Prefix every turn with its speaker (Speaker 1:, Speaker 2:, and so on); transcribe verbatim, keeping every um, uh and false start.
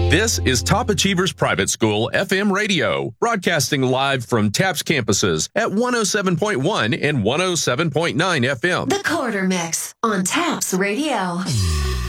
Speaker 1: This is Top Achievers Private School F M Radio, broadcasting live from TAPS campuses at one oh seven point one and one oh seven point nine F M.
Speaker 2: The Quarter Mix on TAPS Radio.